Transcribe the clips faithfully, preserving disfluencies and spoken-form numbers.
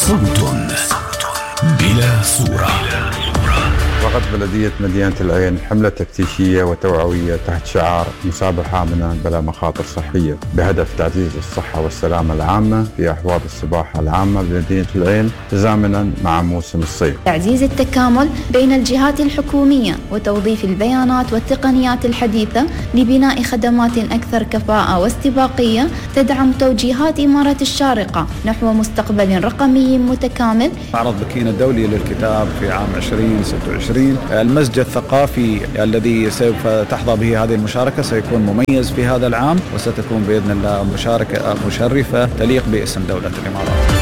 صوت بلا صورة. وقت بلدية مدينة العين حملة تفتيشية وتوعوية تحت شعار مسابحة آمنة بلا مخاطر صحية بهدف تعزيز الصحة والسلامة العامة في أحواض السباحة العامة بمدينة العين تزامنا مع موسم الصيف. تعزيز التكامل بين الجهات الحكومية وتوظيف البيانات والتقنيات الحديثة لبناء خدمات أكثر كفاءة واستباقية تدعم توجيهات إمارة الشارقة نحو مستقبل رقمي متكامل. معرض بكين الدولي للكتاب في عام عشرين ستة وعشرين، المسجد الثقافي الذي سوف تحظى به هذه المشاركة سيكون مميز في هذا العام، وستكون بإذن الله مشاركة مشرفة تليق باسم دولة الإمارات.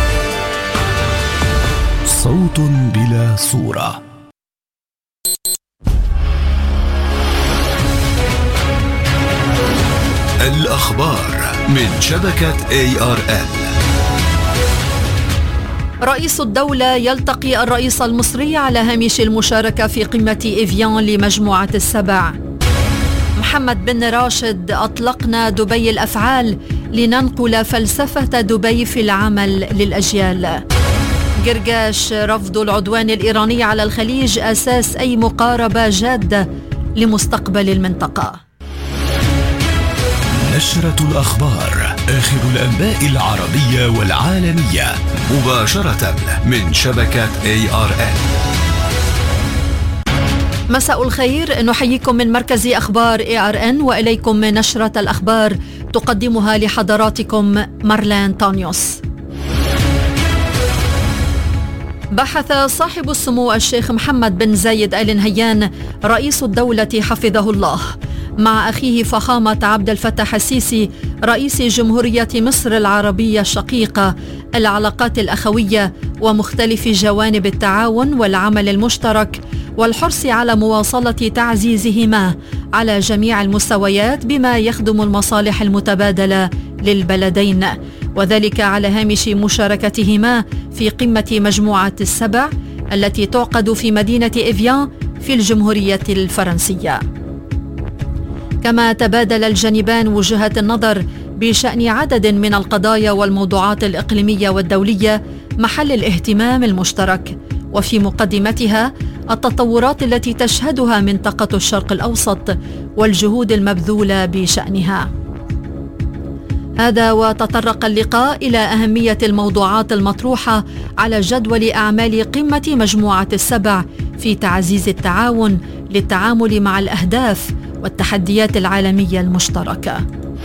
صوت بلا صورة. الأخبار من شبكة إيه آر إل. رئيس الدولة يلتقي الرئيس المصري على هامش المشاركة في قمة إيفيان لمجموعة السبع. محمد بن راشد: أطلقنا دبي الأفعال لننقل فلسفة دبي في العمل للأجيال. قرقاش: رفض العدوان الإيراني على الخليج أساس أي مقاربة جادة لمستقبل المنطقة. نشرة الأخبار، آخر الأنباء العربية والعالمية مباشرة من شبكة إيه آر إل. مساء الخير، نحييكم من مركز أخبار إيه آر إن وإليكم نشرة الأخبار تقدمها لحضراتكم مارلين تانيوس. بحث صاحب السمو الشيخ محمد بن زايد آل نهيان رئيس الدولة حفظه الله مع أخيه فخامة عبد الفتاح السيسي رئيس جمهورية مصر العربية الشقيقة العلاقات الأخوية ومختلف جوانب التعاون والعمل المشترك والحرص على مواصلة تعزيزهما على جميع المستويات بما يخدم المصالح المتبادلة للبلدين، وذلك على هامش مشاركتهما في قمة مجموعة السبع التي تعقد في مدينة إيفيان في الجمهورية الفرنسية. كما تبادل الجانبان وجهات النظر بشأن عدد من القضايا والموضوعات الإقليمية والدولية محل الاهتمام المشترك، وفي مقدمتها التطورات التي تشهدها منطقة الشرق الأوسط والجهود المبذولة بشأنها. هذا وتطرق اللقاء إلى أهمية الموضوعات المطروحة على جدول أعمال قمة مجموعة السبع في تعزيز التعاون للتعامل مع الأهداف والتحديات العالمية المشتركة.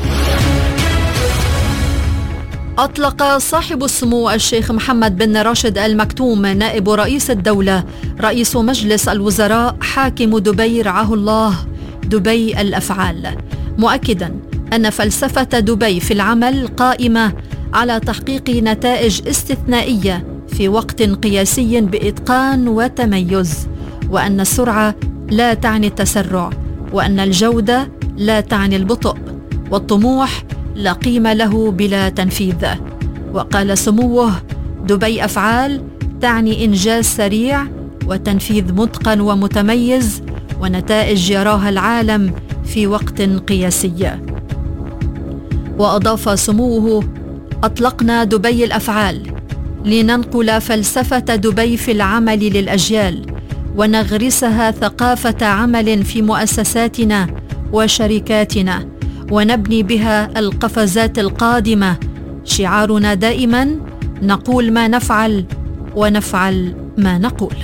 أطلق صاحب السمو الشيخ محمد بن راشد آل مكتوم نائب رئيس الدولة رئيس مجلس الوزراء حاكم دبي رعاه الله دبي الأفعال، مؤكدا أن فلسفة دبي في العمل قائمة على تحقيق نتائج استثنائية في وقت قياسي بإتقان وتميز، وأن السرعة لا تعني التسرع، وأن الجودة لا تعني البطء، والطموح لا قيمة له بلا تنفيذ. وقال سموه: دبي أفعال تعني إنجاز سريع وتنفيذ متقن ومتميز ونتائج يراها العالم في وقت قياسي. وأضاف سموه: أطلقنا دبي الأفعال لننقل فلسفة دبي في العمل للأجيال ونغرسها ثقافة عمل في مؤسساتنا وشركاتنا ونبني بها القفزات القادمة. شعارنا دائما: نقول ما نفعل ونفعل ما نقول.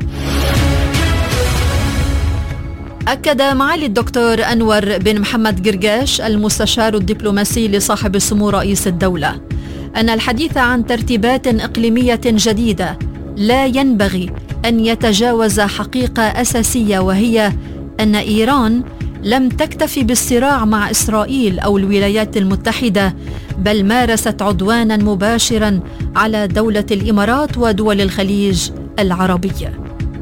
أكد معالي الدكتور أنور بن محمد قرقاش المستشار الدبلوماسي لصاحب السمو رئيس الدولة أن الحديث عن ترتيبات إقليمية جديدة لا ينبغي أن يتجاوز حقيقة أساسية، وهي أن إيران لم تكتفي بالصراع مع إسرائيل أو الولايات المتحدة، بل مارست عدوانا مباشرا على دولة الإمارات ودول الخليج العربية.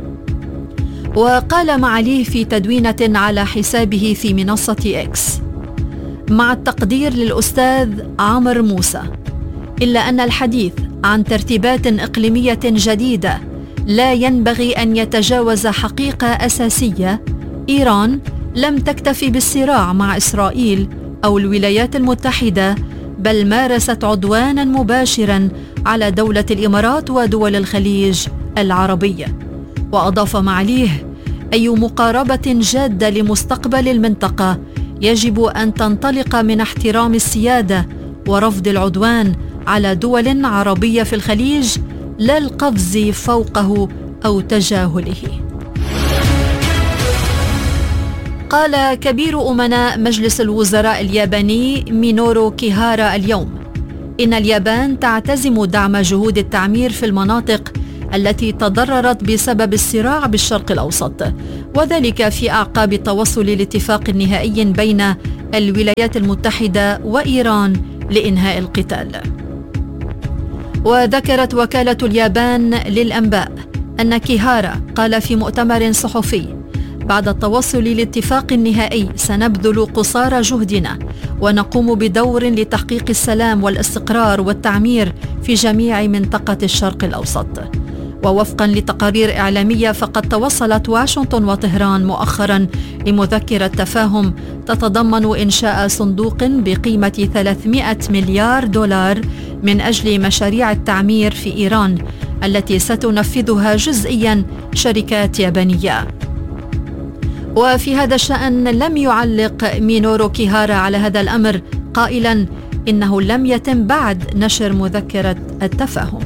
وقال معاليه في تدوينة على حسابه في منصة إكس: مع التقدير للأستاذ عمر موسى، إلا أن الحديث عن ترتيبات إقليمية جديدة لا ينبغي أن يتجاوز حقيقة أساسية. إيران لم تكتفي بالصراع مع إسرائيل أو الولايات المتحدة، بل مارست عدوانا مباشرا على دولة الإمارات ودول الخليج العربية. وأضاف معاليه: أي مقاربة جادة لمستقبل المنطقة يجب أن تنطلق من احترام السيادة ورفض العدوان على دول عربية في الخليج، لا القفز فوقه أو تجاهله. قال كبير أمناء مجلس الوزراء الياباني مينورو كيهارا اليوم إن اليابان تعتزم دعم جهود التعمير في المناطق التي تضررت بسبب الصراع بالشرق الأوسط، وذلك في أعقاب التوصل لاتفاق نهائي بين الولايات المتحدة وإيران لإنهاء القتال. وذكرت وكالة اليابان للأنباء أن كيهارا قال في مؤتمر صحفي: بعد التوصل لاتفاق نهائي سنبذل قصارى جهدنا ونقوم بدور لتحقيق السلام والاستقرار والتعمير في جميع منطقة الشرق الأوسط. ووفقا لتقارير إعلامية فقد توصلت واشنطن وطهران مؤخرا لمذكرة تفاهم تتضمن إنشاء صندوق بقيمة ثلاثمائة مليار دولار من أجل مشاريع التعمير في إيران التي ستنفذها جزئيا شركات يابانية. وفي هذا الشأن لم يعلق مينورو كيهارا على هذا الأمر، قائلا إنه لم يتم بعد نشر مذكرة التفاهم.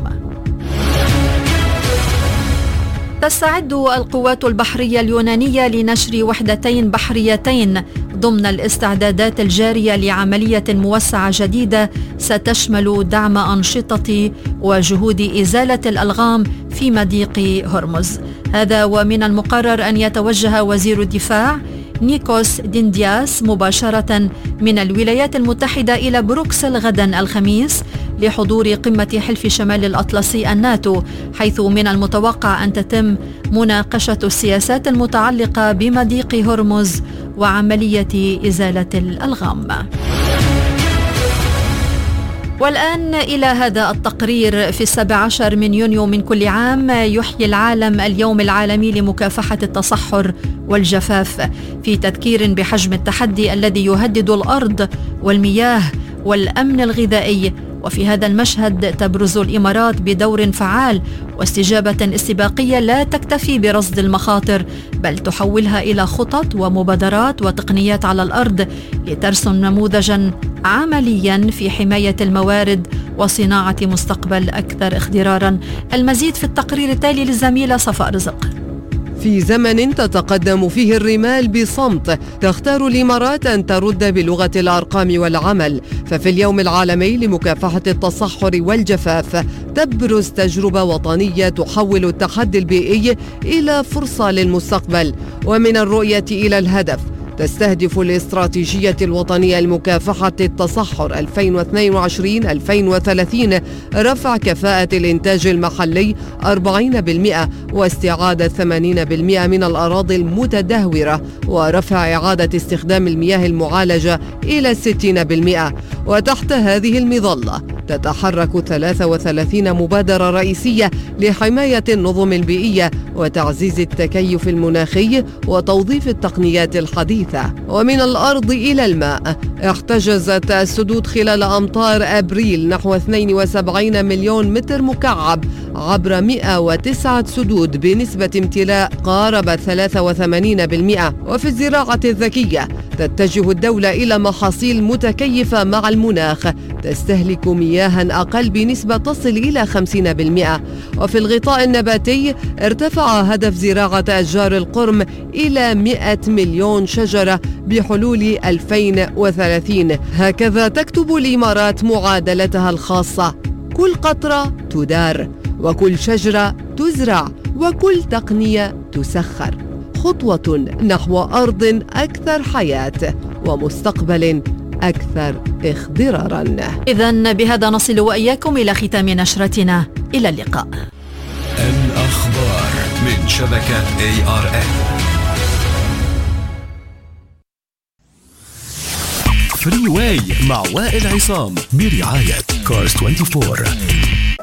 تستعد القوات البحرية اليونانية لنشر وحدتين بحريتين ضمن الاستعدادات الجارية لعملية موسعة جديدة ستشمل دعم أنشطة وجهود إزالة الألغام في مضيق هرمز. هذا ومن المقرر أن يتوجه وزير الدفاع نيكوس ديندياس مباشرة من الولايات المتحدة إلى بروكسل غدا الخميس لحضور قمة حلف شمال الأطلسي الناتو، حيث من المتوقع أن تتم مناقشة السياسات المتعلقة بمضيق هرمز وعملية إزالة الألغام. والآن إلى هذا التقرير. في السابع عشر من يونيو من كل عام يحيي العالم اليوم العالمي لمكافحة التصحر والجفاف، في تذكير بحجم التحدي الذي يهدد الأرض والمياه والأمن الغذائي. وفي هذا المشهد تبرز الإمارات بدور فعال واستجابة استباقية لا تكتفي برصد المخاطر، بل تحولها إلى خطط ومبادرات وتقنيات على الأرض لترسم نموذجا عمليا في حماية الموارد وصناعة مستقبل أكثر اخضرارا. المزيد في التقرير التالي للزميلة صفاء رزق. في زمن تتقدم فيه الرمال بصمت، تختار الإمارات أن ترد بلغة الأرقام والعمل. ففي اليوم العالمي لمكافحة التصحر والجفاف تبرز تجربة وطنية تحول التحدي البيئي إلى فرصة للمستقبل. ومن الرؤية إلى الهدف تستهدف الاستراتيجية الوطنية لمكافحة التصحر ألفين واثنين وعشرين ألفين وثلاثين رفع كفاءة الإنتاج المحلي أربعين بالمئة واستعادة ثمانين بالمئة من الأراضي المتدهورة، ورفع إعادة استخدام المياه المعالجة إلى ستين بالمئة. وتحت هذه المظلة تتحرك ثلاثة وثلاثين مبادرة رئيسية لحماية النظم البيئية وتعزيز التكيف المناخي وتوظيف التقنيات الحديثة. ومن الأرض إلى الماء احتجزت السدود خلال أمطار أبريل نحو اثنين وسبعين مليون متر مكعب عبر مئة وتسعة سدود بنسبة امتلاء قارب ثلاثة وثمانين بالمئة. وفي الزراعة الذكية تتجه الدولة إلى محاصيل متكيفة مع المناخ تستهلك مياها أقل بنسبة تصل إلى خمسين بالمئة. وفي الغطاء النباتي ارتفع هدف زراعة أشجار القرم إلى مئة مليون شجرة بحلول ألفين وثلاثين. هكذا تكتب الإمارات معادلتها الخاصة: كل قطرة تدار، وكل شجرة تزرع، وكل تقنية تسخر، خطوة نحو أرض أكثر حياة ومستقبل أكثر اخضرارا. إذن بهذا نصل وإياكم إلى ختام نشرتنا. إلى اللقاء. الأخبار من شبكة إيه آر إن. فري واي مع وائل عصام برعاية كارز أربعة وعشرين.